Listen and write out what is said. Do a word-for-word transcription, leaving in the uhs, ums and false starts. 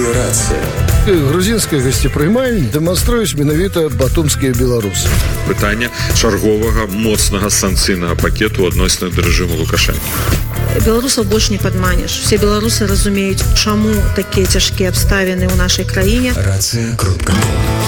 студии «Рация». Грузинская гостепрымальня дэманструюць менавіта батумскія беларусы. Пытання чарговага моцнага санкцыйнага пакету адносна да рэжыму Лукашэнка. Беларусаў больш не падманеш. Все беларусы разумеюць, чаму такія цяжкія абставіны ў нашай краіне. Рация кропка ком.